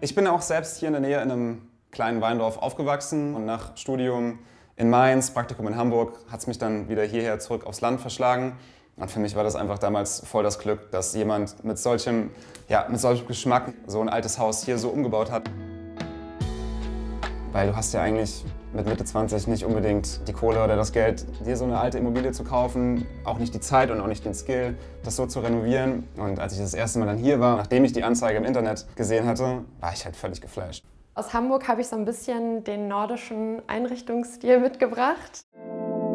Ich bin auch selbst hier in der Nähe in einem kleinen Weindorf aufgewachsen und nach Studium in Mainz, Praktikum in Hamburg, hat es mich dann wieder hierher zurück aufs Land verschlagen. Und für mich war das einfach damals voll das Glück, dass jemand mit solchem Geschmack so ein altes Haus hier so umgebaut hat. Weil du hast ja eigentlich mit Mitte 20 nicht unbedingt die Kohle oder das Geld, dir so eine alte Immobilie zu kaufen, auch nicht die Zeit und auch nicht den Skill, das so zu renovieren. Und als ich das erste Mal dann hier war, nachdem ich die Anzeige im Internet gesehen hatte, war ich halt völlig geflasht. Aus Hamburg habe ich so ein bisschen den nordischen Einrichtungsstil mitgebracht.